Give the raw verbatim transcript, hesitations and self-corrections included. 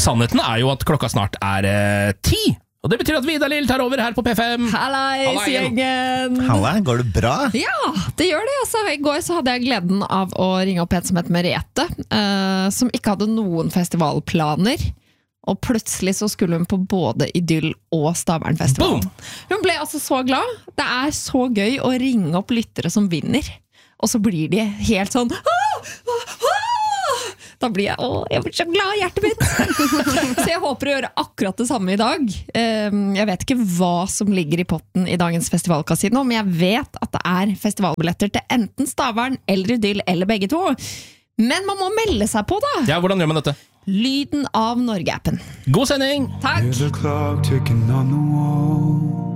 sannheten er jo at klokka snart er eh, ti. Og det betyr at Vidar Lill tar over her på P fem. Hallais, gjengen! Halla, går det bra? Ja, det gjør det. Altså. I går så hadde jeg gleden av å ringe opp en som heter Merete, uh, som ikke hadde noen festivalplaner. Og plutselig så skulle hun på både Idyll og Stavernfestivalen. Boom! Hun ble altså så glad. Det er så gøy å ringe opp lyttere som vinner. Og så blir de helt sånn «Åh! Åh! Da blir jeg, å, jeg blir så glad i hjertet mitt. Så jeg håper å gjøre akkurat det samme i dag. Jeg vet ikke hva som ligger i potten i dagens festivalkasino, men jeg vet at det er festivalbilletter til enten Stavern eller Idyll eller begge to. Men man må melde seg på da. Ja, hvordan gjør man dette? Lyden av Norge-appen. God sending! Takk!